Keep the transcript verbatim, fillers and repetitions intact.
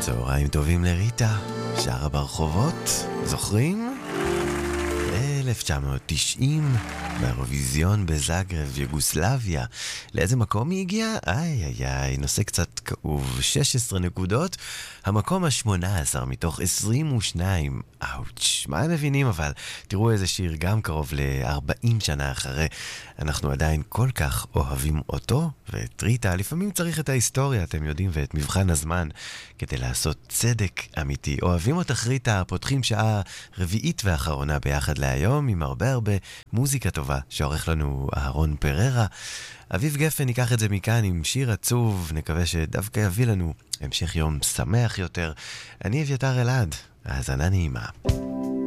צהריים טובים לריטה, שרה ברחובות, זוכרים? אלף תשע מאות תשעים, באירוויזיון בזאגרב, יוגוסלביה. לאיזה מקום היא הגיעה? איי איי איי, נושא קצת כאוב, שש עשרה נקודות, המקום ה-שמונה עשר מתוך עשרים ושתיים. אאוץ', מה הם מבינים? אבל תראו איזה שיר גם קרוב ל-ארבעים שנה אחרי. אנחנו עדיין כל כך אוהבים אותו, ואת ריטה לפעמים צריך את ההיסטוריה, אתם יודעים, ואת מבחן הזמן, כדי לעשות צדק אמיתי. אוהבים אותך ריטה, פותחים שעה רביעית ואחרונה ביחד להיום, עם הרבה הרבה מוזיקה טובה שעורך לנו אהרון פררה. אביב גפן ייקח את זה מכאן עם שיר עצוב, נקווה שדווקא יביא לנו המשך יום שמח יותר. אני אביתר אלעד, האזנה נעימה.